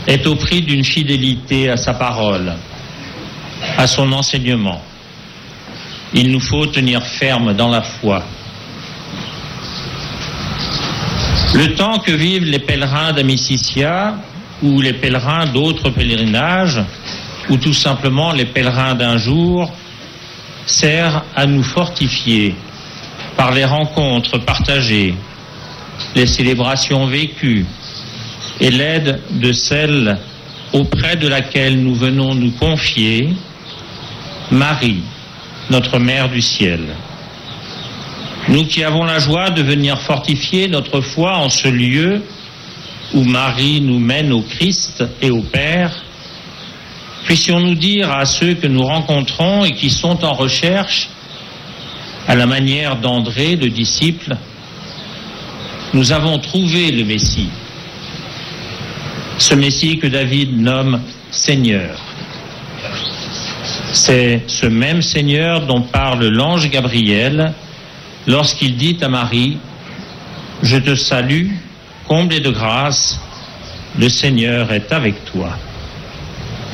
est au prix d'une fidélité à sa parole, à son enseignement. Il nous faut tenir ferme dans la foi. Le temps que vivent les pèlerins d'Amicitia ou les pèlerins d'autres pèlerinages ou tout simplement les pèlerins d'un jour sert à nous fortifier par les rencontres partagées, les célébrations vécues et l'aide de celle auprès de laquelle nous venons nous confier, Marie, notre Mère du ciel. Nous qui avons la joie de venir fortifier notre foi en ce lieu où Marie nous mène au Christ et au Père, puissions-nous dire à ceux que nous rencontrons et qui sont en recherche, à la manière d'André, le disciple, nous avons trouvé le Messie. Ce Messie que David nomme Seigneur. C'est ce même Seigneur dont parle l'ange Gabriel lorsqu'il dit à Marie « Je te salue, comblée de grâce, le Seigneur est avec toi. »